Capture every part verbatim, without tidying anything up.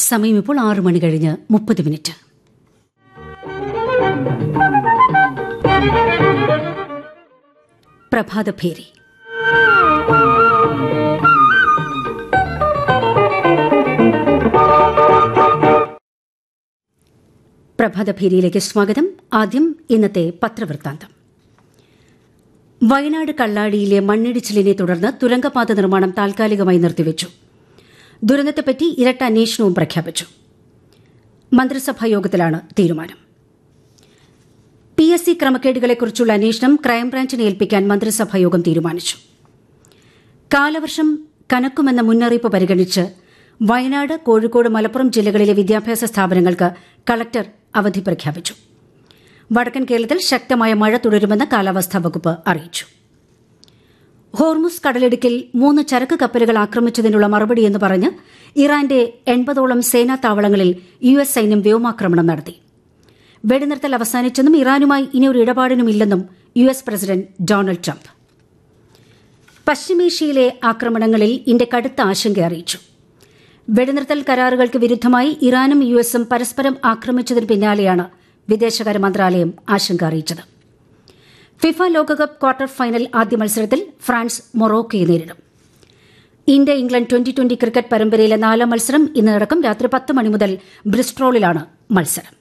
സമയം ഇപ്പോൾ ആറ് മണി കഴിഞ്ഞ് മുപ്പത് മിനിറ്റ്. പ്രഭാതഭേരി. പ്രഭാതഭേരിയിലേക്ക് സ്വാഗതം. ആദ്യം ഇന്നത്തെ പത്രവൃത്താന്തം. വയനാട് കള്ളാടിയിലെ മണ്ണിടിച്ചിലിനെ തുടർന്ന് തുരങ്കപാത നിർമ്മാണം താൽക്കാലികമായി നിർത്തിവച്ചു. ദുരന്തത്തെപ്പറ്റി ഇരട്ട അന്വേഷണവും പ്രഖ്യാപിച്ചു. മന്ത്രിസഭാ യോഗത്തിലാണ് തീരുമാനം. പി എസ് സി ക്രമക്കേടുകളെക്കുറിച്ചുള്ള അന്വേഷണം ക്രൈംബ്രാഞ്ചിനെ ഏൽപ്പിക്കാൻ മന്ത്രിസഭായോഗം തീരുമാനിച്ചു. കാലവർഷം കനക്കുമെന്ന മുന്നറിയിപ്പ് പരിഗണിച്ച് വയനാട്, കോഴിക്കോട്, മലപ്പുറം ജില്ലകളിലെ വിദ്യാഭ്യാസ സ്ഥാപനങ്ങൾക്ക് കളക്ടർ അവധി പ്രഖ്യാപിച്ചു. വടക്കൻ കേരളത്തിൽ ശക്തമായ മഴ തുടരുമെന്ന് കാലാവസ്ഥാ വകുപ്പ് അറിയിച്ചു. ഹോർമുസ് കടലിടുക്കിൽ മൂന്ന് ചരക്ക് കപ്പലുകൾ ആക്രമിച്ചതിനുള്ള മറുപടിയെന്ന് പറഞ്ഞ് ഇറാന്റെ എൺപതോളം സേനാ താവളങ്ങളിൽ യു എസ് സൈന്യം വ്യോമാക്രമണം നടത്തി. വെടിനിർത്തൽ അവസാനിച്ചെന്നും ഇറാനുമായി ഇനിയൊരു ഇടപാടിനുമില്ലെന്നും U S president Donald Trump. പശ്ചിമേഷ്യയിലെ ആക്രമണങ്ങളിൽ ഇന്ത്യ കടുത്ത ആശങ്ക അറിയിച്ചു. വെടിനിർത്തൽ കരാറുകൾക്ക് വിരുദ്ധമായി ഇറാനും യു എസും പരസ്പരം ആക്രമിച്ചതിന് പിന്നാലെയാണ് വിദേശകാര്യ മന്ത്രാലയം ആശങ്ക അറിയിച്ചത്. ഫിഫ ലോകകപ്പ് ക്വാർട്ടർ ഫൈനൽ ആദ്യ മത്സരത്തിൽ ഫ്രാൻസ് മൊറോക്കയെ നേരിടും. India England twenty twenty cricket പരമ്പരയിലെ നാലാം മത്സരം ഇന്ന് നടക്കും. രാത്രി പത്ത് മണി മുതൽ ബ്രിസ്റ്റോളിലാണ് മത്സരം.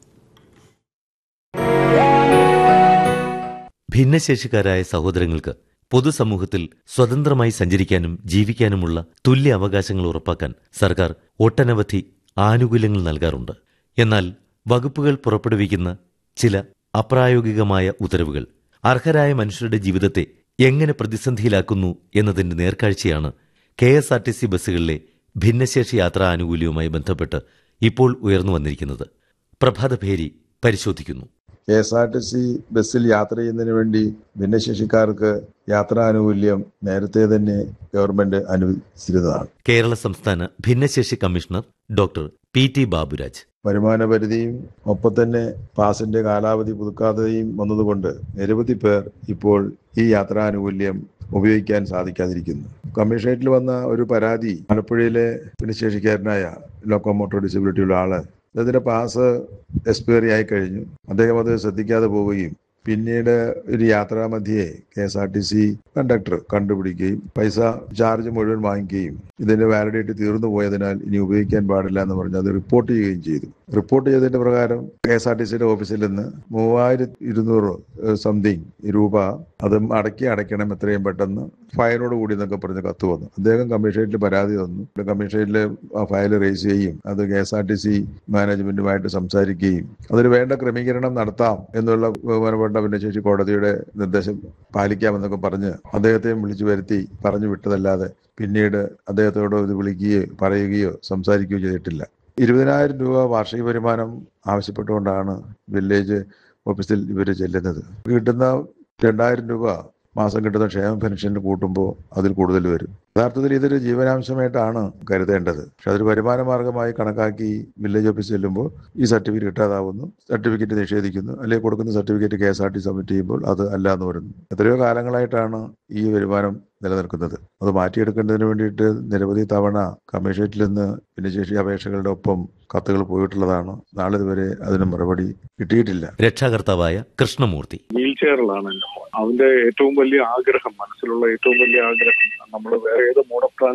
ഭിന്നശേഷിക്കാരായ സഹോദരങ്ങൾക്ക് പൊതുസമൂഹത്തിൽ സ്വതന്ത്രമായി സഞ്ചരിക്കാനും ജീവിക്കാനുമുള്ള തുല്യ അവകാശങ്ങൾ ഉറപ്പാക്കാൻ സർക്കാർ ഒട്ടനവധി ആനുകൂല്യങ്ങൾ നൽകാറുണ്ട്. എന്നാൽ വകുപ്പുകൾ പുറപ്പെടുവിക്കുന്ന ചില അപ്രായോഗികമായ ഉത്തരവുകൾ അർഹരായ മനുഷ്യരുടെ ജീവിതത്തെ എങ്ങനെ പ്രതിസന്ധിയിലാക്കുന്നു എന്നതിന്റെ നേർക്കാഴ്ചയാണ് K S R T C ബസ്സുകളിലെ ഭിന്നശേഷി യാത്രാ ആനുകൂല്യവുമായി ബന്ധപ്പെട്ട് ഇപ്പോൾ ഉയർന്നു വന്നിരിക്കുന്നത്. പ്രഭാതഭേരി പരിശോധിക്കുന്നു. K S R T C ബസ്സിൽ യാത്ര ചെയ്യുന്നതിന് വേണ്ടി ഭിന്നശേഷിക്കാർക്ക് യാത്രാനുകൂല്യം നേരത്തെ തന്നെ ഗവൺമെന്റ് അനുവദിച്ചിരുന്നതാണ്. കേരള സംസ്ഥാന ഭിന്നശേഷി commissioner doctor P T Baburaj. വരുമാന പരിധിയും ഒപ്പം തന്നെ പാസിന്റെ കാലാവധി പുതുക്കാതെയും വന്നതുകൊണ്ട് നിരവധി പേർ ഇപ്പോൾ ഈ യാത്രാനുകൂല്യം ഉപയോഗിക്കാൻ സാധിക്കാതിരിക്കുന്നു. കമ്മീഷണറേറ്റിൽ വന്ന ഒരു പരാതി, ആലപ്പുഴയിലെ ഭിന്നശേഷിക്കാരനായ ലോക്കോമോട്ടോർ ഡിസബിലിറ്റി ഉള്ള ആള് അതിന്റെ പാസ് എക്സ്പയറി ആയി കഴിഞ്ഞു. അദ്ദേഹം അത് ശ്രദ്ധിക്കാതെ പോവുകയും പിന്നീട് ഒരു യാത്രാമധ്യേ K S R T C conductor കണ്ടുപിടിക്കുകയും പൈസ ചാർജ് മുഴുവൻ വാങ്ങിക്കുകയും ഇതിന്റെ വാലിഡിറ്റി തീർന്നു പോയതിനാൽ ഇനി ഉപയോഗിക്കാൻ പാടില്ല എന്ന് പറഞ്ഞ് അത് റിപ്പോർട്ട് ചെയ്യുകയും ചെയ്തു. റിപ്പോർട്ട് ചെയ്തതിന്റെ പ്രകാരം കെ എസ് ആർ ടി സിയുടെ ഓഫീസിൽ നിന്ന് മൂവായിരത്തി ഇരുന്നൂറ് സംതിങ് രൂപ അതും അടക്കി അടയ്ക്കണം എത്രയും പെട്ടെന്ന്, ഫയലോട് കൂടി എന്നൊക്കെ പറഞ്ഞ് കത്ത് വന്നു. അദ്ദേഹം കമ്മീഷണറേറ്റിൽ പരാതി തന്നു. കമ്മീഷണറേറ്റിലെ ആ ഫയൽ റേസ് ചെയ്യുകയും അത് K S R T C മാനേജ്മെന്റുമായിട്ട് സംസാരിക്കുകയും അതിന് വേണ്ട ക്രമീകരണം നടത്താം എന്നുള്ള ബഹുമാനപ്പെട്ട ഭിന്നശേഷി കോടതിയുടെ നിർദ്ദേശം പാലിക്കാമെന്നൊക്കെ പറഞ്ഞ് അദ്ദേഹത്തെയും വിളിച്ചു വരുത്തി പറഞ്ഞു വിട്ടതല്ലാതെ പിന്നീട് അദ്ദേഹത്തോട് ഇത് വിളിക്കുകയോ പറയുകയോ സംസാരിക്കുകയോ ചെയ്തിട്ടില്ല. ഇരുപതിനായിരം രൂപ വാർഷിക വരുമാനം ആവശ്യപ്പെട്ടുകൊണ്ടാണ് വില്ലേജ് ഓഫീസിൽ ഇവർ ചെല്ലുന്നത്. കിട്ടുന്ന രണ്ടായിരം രൂപ മാസം കിട്ടുന്ന ക്ഷേമ പെൻഷന് കൂട്ടുമ്പോൾ അതിൽ കൂടുതൽ വരും. യഥാർത്ഥത്തിൽ ഇതൊരു ജീവനാംശമായിട്ടാണ് കരുതേണ്ടത്. പക്ഷെ അതൊരു വരുമാന മാർഗമായി കണക്കാക്കി വില്ലേജ് ഓഫീസിൽ ചെല്ലുമ്പോൾ ഈ സർട്ടിഫിക്കറ്റ് കിട്ടാതാവുന്നു, സർട്ടിഫിക്കറ്റ് നിഷേധിക്കുന്നു, അല്ലെങ്കിൽ കൊടുക്കുന്ന certificate K S R T submit ചെയ്യുമ്പോൾ അത് അല്ല എന്ന് പറയുന്നു. എത്രയോ കാലങ്ങളായിട്ടാണ് ഈ വരുമാനം നിലനിൽക്കുന്നത്. അത് മാറ്റിയെടുക്കേണ്ടതിന് വേണ്ടിയിട്ട് നിരവധി തവണ കമ്മീഷനറേറ്റിൽ നിന്ന് ഭിന്നശേഷി അപേക്ഷകളുടെ ഒപ്പം കത്തുകൾ പോയിട്ടുള്ളതാണ്. നാളെ ഇതുവരെ അതിന് മറുപടി കിട്ടിയിട്ടില്ല. രക്ഷാകർത്താവായ കൃഷ്ണമൂർത്തി. വീൽ ചെയറിലാണ് എൻ്റെ മോൻ. അവന്റെ ഏറ്റവും വലിയ ആഗ്രഹം, മനസ്സിലുള്ള ഏറ്റവും വലിയ ആഗ്രഹം, നമ്മൾ വേറെ ഏത് മോഡ് ഓഫ്